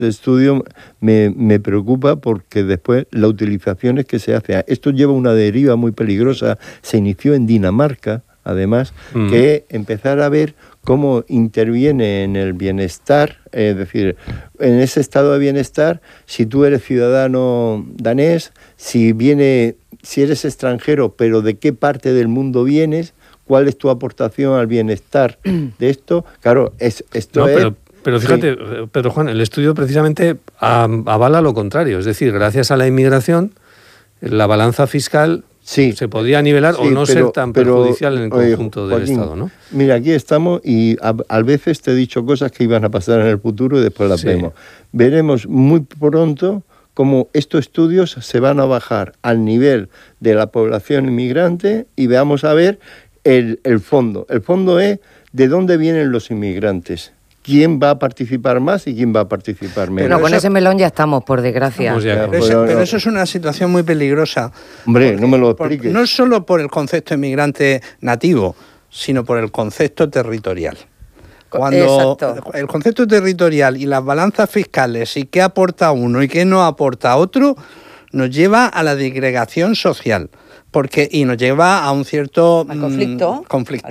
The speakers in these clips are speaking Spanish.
de estudio me preocupa porque después la utilización es que se hace. Esto lleva una deriva muy peligrosa. Se inició en Dinamarca, además, que es empezar a ver cómo interviene en el bienestar, es decir, en ese estado de bienestar, si tú eres ciudadano danés, si eres extranjero, pero de qué parte del mundo vienes, cuál es tu aportación al bienestar de esto. Claro, esto es... Pero fíjate, sí. Pedro Juan, el estudio precisamente avala lo contrario, es decir, gracias a la inmigración, la balanza fiscal... Sí, se podría nivelar o no ser tan perjudicial en el conjunto del Joaquín, Estado, ¿no? Mira, aquí estamos y a veces te he dicho cosas que iban a pasar en el futuro y después las vemos. Veremos muy pronto cómo estos estudios se van a bajar al nivel de la población inmigrante y veamos a ver el fondo. El fondo es de dónde vienen los inmigrantes. ¿Quién va a participar más y quién va a participar menos? Pero con ese melón ya estamos, por desgracia. Pero eso es una situación muy peligrosa. Hombre, no me lo expliques. No solo por el concepto de inmigrante nativo, sino por el concepto territorial. Cuando el concepto territorial y las balanzas fiscales y qué aporta uno y qué no aporta otro, nos lleva a la disgregación social. Y nos lleva a un cierto conflicto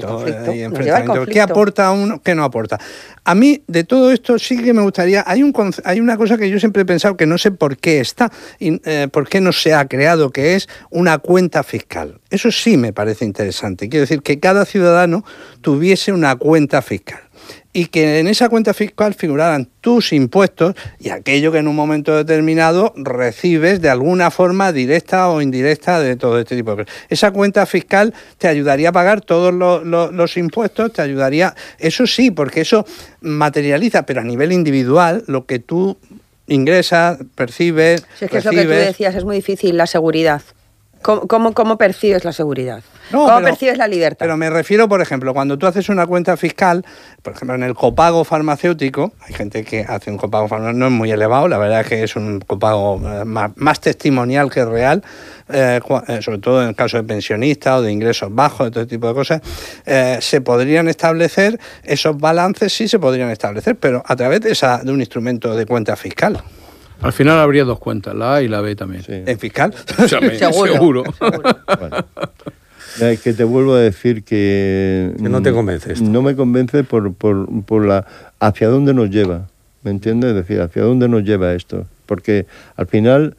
y enfrentamiento. ¿Qué aporta uno? ¿Qué no aporta? A mí, de todo esto, sí que me gustaría... Hay una cosa que yo siempre he pensado que no sé por qué está, por qué no se ha creado, que es una cuenta fiscal. Eso sí me parece interesante. Quiero decir, que cada ciudadano tuviese una cuenta fiscal. Y que en esa cuenta fiscal figuraran tus impuestos y aquello que en un momento determinado recibes de alguna forma directa o indirecta de todo este tipo de cosas. Esa cuenta fiscal te ayudaría a pagar todos los impuestos, te ayudaría... Eso sí, porque eso materializa, pero a nivel individual, lo que tú ingresas, percibes... Si es que es lo que tú decías, es muy difícil, la seguridad. ¿Cómo percibes la seguridad? ¿Cómo percibes la libertad? Pero me refiero, por ejemplo, cuando tú haces una cuenta fiscal, por ejemplo, en el copago farmacéutico, hay gente que hace un copago farmacéutico, no es muy elevado, la verdad es que es un copago más testimonial que real, sobre todo en el caso de pensionistas o de ingresos bajos, de todo tipo de cosas, se podrían establecer, esos balances sí se podrían establecer, pero a través de un instrumento de cuenta fiscal. Al final habría dos cuentas, la A y la B también. Sí. ¿En fiscal? Seguro. Bueno. Es que te vuelvo a decir que no te convence esto. No me convence por la hacia dónde nos lleva, ¿me entiendes? Es decir, hacia dónde nos lleva esto. Porque al final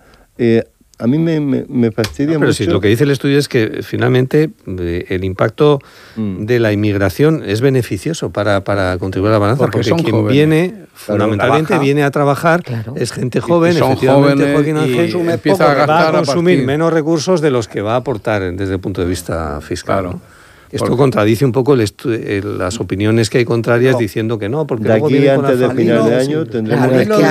a mí me fastidia mucho. Pero sí, lo que dice el estudio es que finalmente el impacto de la inmigración es beneficioso para contribuir a la balanza, porque quien jóvenes. Viene, fundamentalmente, viene a trabajar, es gente joven, efectivamente, Joaquín, empieza a gastar, va a consumir menos recursos de los que va a aportar desde el punto de vista fiscal. Claro. ¿No? Esto contradice un poco las opiniones que hay contrarias diciendo que no, porque de luego aquí antes de final de año tendremos...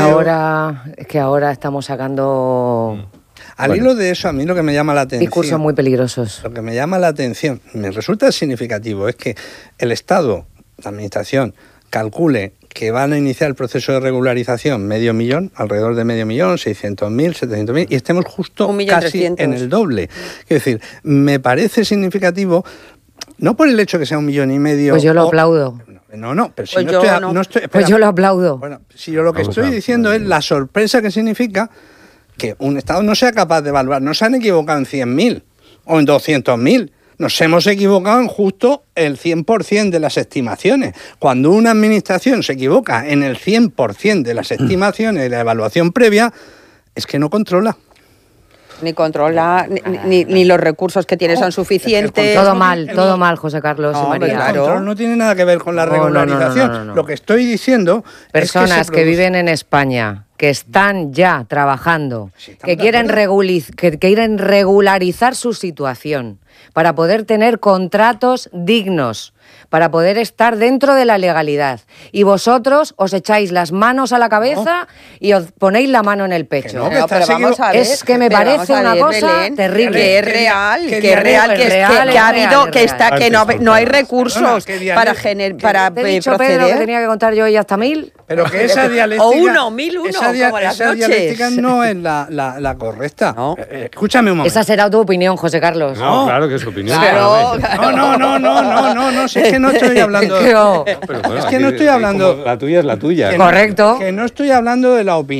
que ahora estamos sacando... Al hilo de eso, a mí lo que me llama la atención... Discursos muy peligrosos. Lo que me llama la atención, me resulta significativo, es que el Estado, la Administración, calcule que van a iniciar el proceso de regularización 500.000, alrededor de 500.000, 600.000, 700.000, y estemos justo casi en el doble. Es decir, me parece significativo, no por el hecho que sea 1,5 millones... Pues yo lo aplaudo. No, pero si pues no estoy... Pues yo lo aplaudo. Bueno, si yo lo que estoy diciendo es la sorpresa que significa que un Estado no sea capaz de evaluar. No se han equivocado en 100.000 o en 200.000. Nos hemos equivocado en justo el 100% de las estimaciones. Cuando una administración se equivoca en el 100% de las estimaciones de la evaluación previa, es que no controla. Ni controla, ni los recursos que tiene son suficientes. Todo mal, José Carlos y María. Claro. El control no tiene nada que ver con la regularización. No. Lo que estoy diciendo personas es que viven en España, que están ya trabajando, que quieren regularizar su situación para poder tener contratos dignos, para poder estar dentro de la legalidad. Y vosotros os echáis las manos a la cabeza y os ponéis la mano en el pecho. Pero vamos a ver, es que me parece una cosa Belén, terrible. Que es real, que ha habido, que no hay recursos para proceder. Te he dicho, Pedro, que tenía que contar yo hasta 1.000. Pero que esa dialéctica... O 1.001, como las esa dialéctica no es la correcta. No. Escúchame un momento. Esa será tu opinión, José Carlos. No, claro que es su opinión. Claro. No. es que no estoy hablando... Es que no estoy hablando... La tuya es la tuya. Correcto. Que no estoy hablando de la opinión.